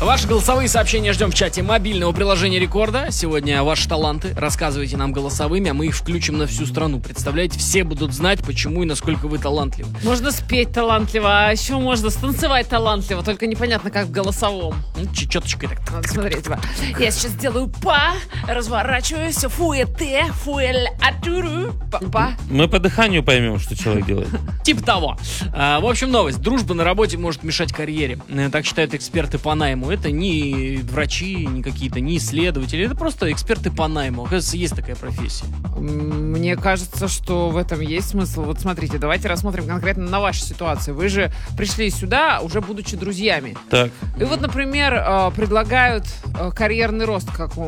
Ваши голосовые сообщения ждем в чате мобильного приложения Рекорда. Сегодня ваши таланты. Рассказывайте нам голосовыми, а мы их включим на всю страну. Представляете, все будут знать, почему и насколько вы талантливы. Можно спеть талантливо, а еще можно станцевать талантливо, только непонятно, как в голосовом. Четочкой так. Вот, смотрите, я сейчас делаю па, разворачиваюсь, фуэте, фуэль, атуру, па. Мы по дыханию поймем, что человек делает. Типа того. В общем, новость. Дружба на работе может мешать карьере. Так считают эксперты по найму. Это не врачи, не какие-то, не исследователи. Это просто эксперты по найму. Оказывается, есть такая профессия. Мне кажется, что в этом есть смысл. Вот смотрите, давайте рассмотрим конкретно на вашу ситуацию. Вы же пришли сюда, уже будучи друзьями. Так. И вот, например, предлагают карьерный рост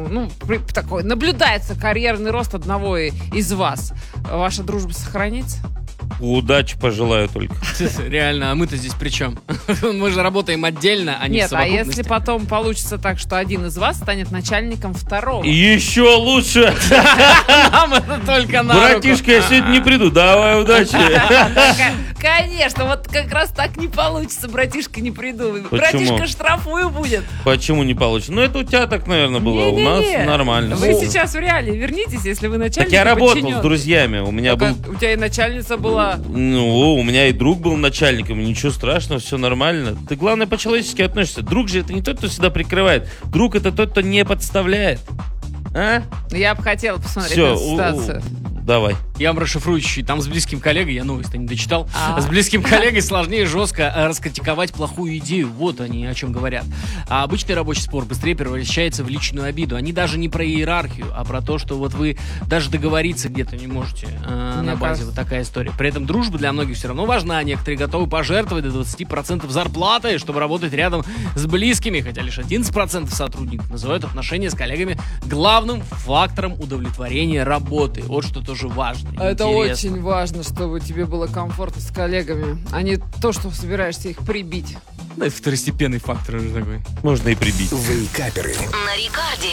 такой. Наблюдается карьерный рост одного из вас. Ваша дружба сохранится? Удачи пожелаю только. Реально, а мы-то здесь при чем? Мы же работаем отдельно, а не в Нет, а совокупности. если потом получится так, что один из вас станет начальником второго? Еще лучше! Нам это только на руку. Братишка, я сегодня не приду. Давай, удачи! Конечно, вот как раз так не получится, братишка, не приду. Братишка штрафую будет. Почему не получится? Ну, это у тебя так, наверное, было. У нас нормально. Вы сейчас в реале вернитесь, если вы начальник. Так я работал с друзьями. У меня был... У тебя и начальница была. Ну, у меня и друг был начальником. Ничего страшного, все нормально. Ты, главное, по-человечески относишься. Друг же это не тот, кто всегда прикрывает. Друг это тот, кто не подставляет. А? Я бы хотела посмотреть эту ситуацию. Давай. Я вам расшифрую чуть-чуть. Там с близким коллегой, я новость-то не дочитал, с близким коллегой сложнее жестко раскритиковать плохую идею. Вот они о чем говорят. А обычный рабочий спор быстрее превращается в личную обиду. Они даже не про иерархию, а про то, что вот вы даже договориться где-то не можете на базе. Вот такая история. При этом дружба для многих все равно важна. Некоторые готовы пожертвовать до 20% зарплаты, чтобы работать рядом с близкими. Хотя лишь 11% сотрудников называют отношения с коллегами главным фактором удовлетворения работы. Вот что тоже важно. Это интересно. очень важно, чтобы тебе было комфортно с коллегами, а не то, что собираешься их прибить. Да, это второстепенный фактор уже такой. Можно и прибить. Вейкаперы. На Рекорде.